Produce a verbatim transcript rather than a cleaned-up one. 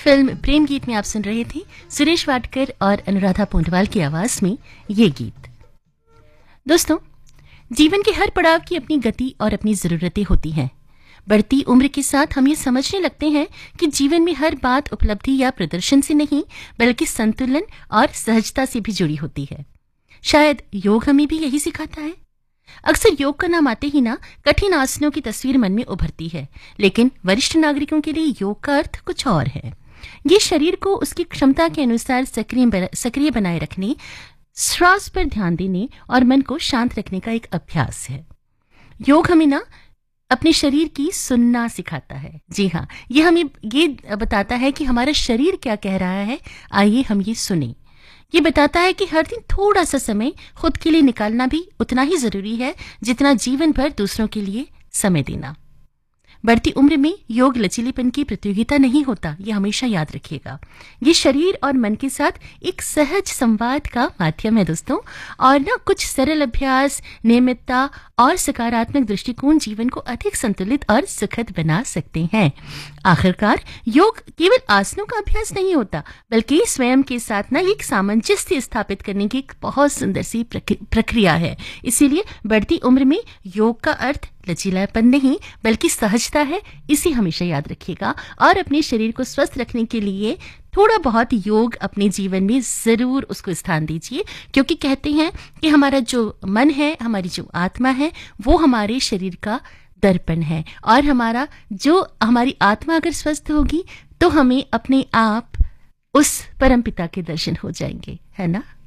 Film प्रेम गीत में आप सुन रहे थे सुरेश वाडकर और अनुराधा पोंडवाल की आवाज में ये गीत। दोस्तों, जीवन के हर पड़ाव की अपनी गति और अपनी जरूरतें होती हैं। बढ़ती उम्र के साथ हम ये समझने लगते हैं कि जीवन में हर बात उपलब्धि या प्रदर्शन से नहीं बल्कि संतुलन और सहजता से भी जुड़ी होती है। शायद योग हमें भी यही सिखाता है। अक्सर योग का नाम आते ही ना कठिन आसनों की तस्वीर मन में उभरती है, लेकिन वरिष्ठ नागरिकों के लिए योग का अर्थ कुछ और है। ये शरीर को उसकी क्षमता के अनुसार सक्रिय सक्रिय बनाए रखने, श्वास पर ध्यान देने और मन को शांत रखने का एक अभ्यास है। योग हमें ना अपने शरीर की सुनना सिखाता है। जी हाँ, ये हमें ये बताता है कि हमारा शरीर क्या कह रहा है, आइए हम ये सुने। ये बताता है कि हर दिन थोड़ा सा समय खुद के लिए निकालना भी उतना ही जरूरी है जितना जीवन भर दूसरों के लिए समय देना। बढ़ती उम्र में योग लचीलेपन की प्रतियोगिता नहीं होता, ये हमेशा याद रखिएगा। ये शरीर और मन के साथ एक सहज संवाद का माध्यम है दोस्तों, और ना कुछ सरल अभ्यास, नियमितता और सकारात्मक दृष्टिकोण जीवन को अधिक संतुलित और सुखद बना सकते हैं। आखिरकार योग केवल आसनों का अभ्यास नहीं होता, बल्कि स्वयं के साथ ना एक सामंजस्य स्थापित करने की एक बहुत सुंदर सी प्रक्रिया है। इसीलिए बढ़ती उम्र में योग का अर्थ लचीलापन नहीं बल्कि सहजता है, इसे हमेशा याद रखिएगा। और अपने शरीर को स्वस्थ रखने के लिए थोड़ा बहुत योग अपने जीवन में जरूर उसको स्थान दीजिए, क्योंकि कहते हैं कि हमारा जो मन है, हमारी जो आत्मा है, वो हमारे शरीर का दर्पण है। और हमारा जो हमारी आत्मा अगर स्वस्थ होगी तो हमें अपने आप उस परमपिता के दर्शन हो जाएंगे, है ना।